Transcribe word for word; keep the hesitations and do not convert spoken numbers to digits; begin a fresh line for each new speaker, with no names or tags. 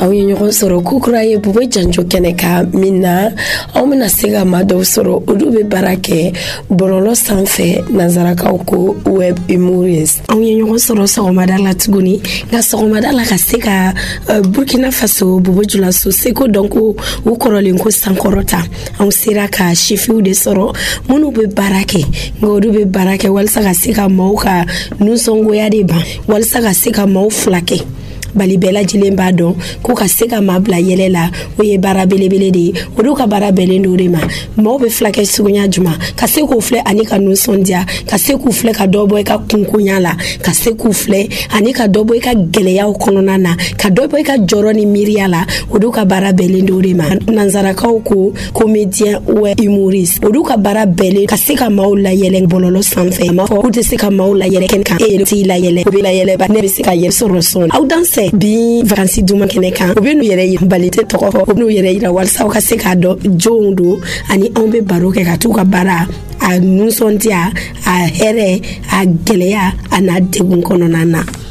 aw ye ɲɔgɔn sɔrɔ kukura ye Bubo Janjo kɛnɛ ka min na aw bɛna se ka maa dɔw sɔrɔ olu bɛ baara kɛ bɔlɔlɔ sanfɛ nanzarakaw ko web humorist. Aw ye ɲɔgɔn sɔrɔ sɔgɔmada la tuguni nka sɔgɔmada la ka se ka uh, Burkina Faso Bobo Julaso seko dɔn ko u kɔrɔlen ko sankɔrɔta anw sera ka sifiw de sɔrɔ minnu bɛ baara kɛ nka olu bɛ baara kɛ walasa ka se ka maaw ka nusɔngoya de ban walasa ka se ka maaw fila kɛ bali bɛɛ lajɛlen b'a dɔn ko ka se ka maa bila yɛlɛ la o ye baara belebele de ye olu ka baara bɛnnen do de ma maaw bɛ filakɛ suguya juma ka se k'u filɛ ani ka nusɔndiya ka se k'u filɛ ka dɔ bɔ i ka kunkonya la ka se k'u filɛ ani ka dɔ bɔ i ka gɛlɛyaw kɔnɔna na ka dɔ bɔ i ka jɔrɔ ni miiriya la olu ka baara bɛnnen do de ma nanzarakaw ko comédien web humoriste olu ka baara bɛnnen ka se ka maaw layɛlɛ bɔlɔlɔ sanfɛ a m'a fɔ k'u tɛ se ka maaw layɛlɛ kɛnɛ kan e yɛrɛ t'i layɛlɛ o bɛ layɛlɛ ba ne bɛ se ka yɛrɛ sɔrɔ sɔn aw danse bi vacances duma kɛnɛ kan u bɛ n'u yɛrɛ yira bali tɛ tɔgɔ fɔ u bɛ n'u yɛrɛ yira walasa u ka se k'a dɔn jɔnw don ani anw bɛ baro kɛ ka t'u ka baara a nusɔndiya a hɛrɛ a gɛlɛya a n'a degun kɔnɔna na.